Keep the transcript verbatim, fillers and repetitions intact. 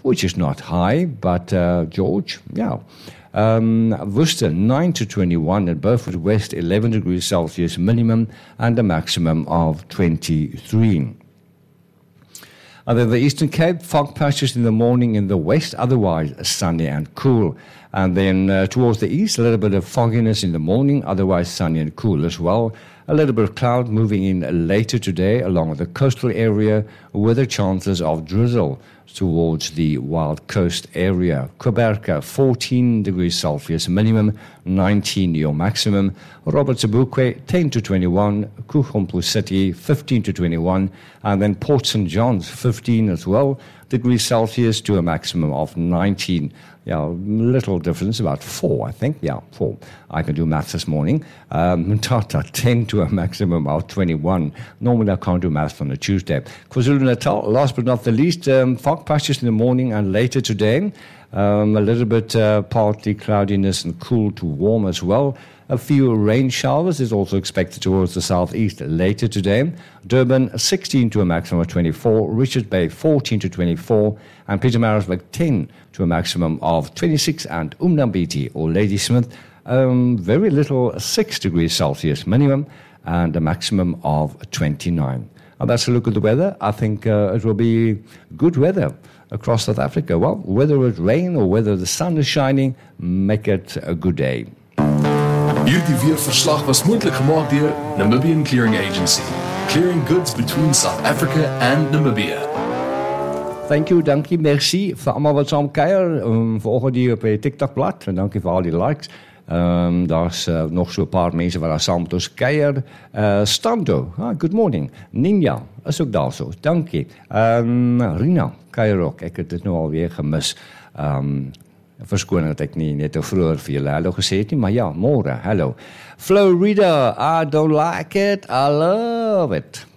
which is not high, but uh, George, yeah. Um, Worcester, nine to twenty-one, and Beaufort West, eleven degrees Celsius minimum, and a maximum of twenty-three. And then the Eastern Cape, fog patches in the morning in the west, otherwise sunny and cool. And then uh, towards the east, a little bit of fogginess in the morning, otherwise sunny and cool as well. A little bit of cloud moving in later today along the coastal area with the chances of drizzle towards the Wild Coast area. Quebec, fourteen degrees Celsius minimum, nineteen your maximum. Robert Sobukwe, ten to twenty-one. Kuchumpu City, fifteen to twenty-one. And then Port Saint John's, fifteen as well, degrees Celsius to a maximum of nineteen. Yeah, little difference, about four, I think. Yeah, four. I can do maths this morning. Um, Mtata, ten to a maximum of twenty-one. Normally I can't do maths on a Tuesday. KwaZulu-Natal, last but not the least, um, fog patches in the morning and later today. Um, a little bit uh, partly cloudiness and cool to warm as well. A few rain showers is also expected towards the southeast later today. Durban, sixteen to a maximum of twenty-four. Richards Bay, fourteen to twenty-four. And Pietermaritzburg, ten to a maximum of twenty-six. And Umnambiti, or Ladysmith, um, very little, six degrees Celsius minimum and a maximum of twenty-nine. And that's a look at the weather. I think uh, it will be good weather across South Africa. Well, whether it rain or whether the sun is shining, make it a good day. Hierdie weerverslag was moontlik gemaak deur Namibian Clearing Agency, clearing goods between South Africa and Namibia. Thank you, dankie, merci vir almal wat saam kuier, um, vanoggend hier op die TikTok-blad, en dankie vir al die likes. Um, daar's uh, nog so 'n paar mense wat daar saam met ons kuier. Uh, Stando, ah, good morning. Ninja, is ook daar so, dankie. Um, Rina, kuier ook, ek het dit nou alweer gemis. Um, Verskoning dat ek nie net vroeër vir julle hallo gesê het nie, maar ja, môre, hallo. Florida, I don't like it, I love it.